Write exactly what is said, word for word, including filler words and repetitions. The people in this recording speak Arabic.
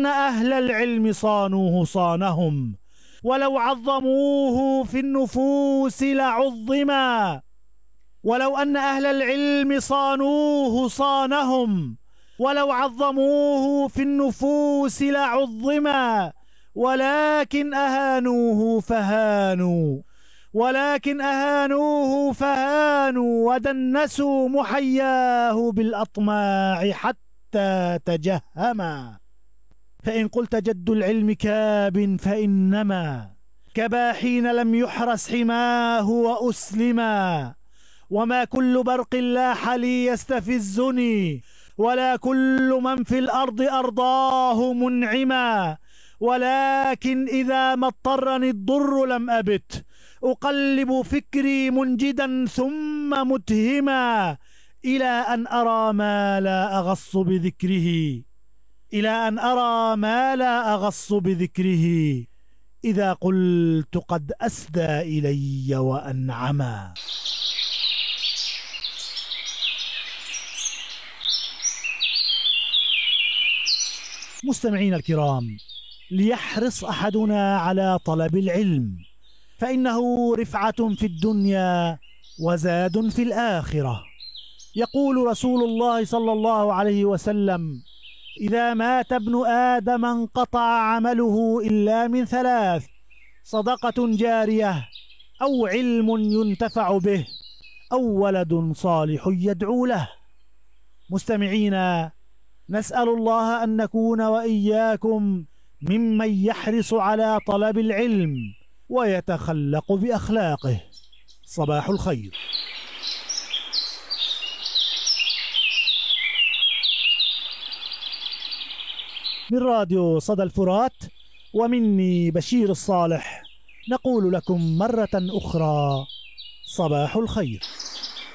أن أهل العلم صانوه صانهم، ولو عظموه في النفوس لعظما. ولو أن أهل العلم صانوه صانهم، ولو عظموه في النفوس لعظما، ولكن أهانوه فهانوا ولكن أهانوه فهانوا ودنسوا محياه بالأطماع حتى تجهما. فإن قلت جد العلم كاب فإنما كبا حين لم يحرس حماه وأسلما. وما كل برق لاح لي يستفزني، ولا كل من في الأرض أرضاه منعما. ولكن إذا ما اضطرني الضر لم أبت أقلب فكري منجدا ثم متهما، إلى أن أرى ما لا أغص بذكره إلى أن أرى ما لا أغص بذكره إذا قلت قد أسدى إلي وأنعما. مستمعين الكرام، ليحرص أحدنا على طلب العلم، فإنه رفعة في الدنيا وزاد في الآخرة. يقول رسول الله صلى الله عليه وسلم: إذا مات ابن آدم انقطع عمله إلا من ثلاث: صدقة جارية، أو علم ينتفع به، أو ولد صالح يدعو له. مستمعينا، نسأل الله أن نكون وإياكم ممن يحرص على طلب العلم ويتخلق بأخلاقه. صباح الخير. من راديو صدى الفرات ومني بشير الصالح نقول لكم مرة أخرى صباح الخير.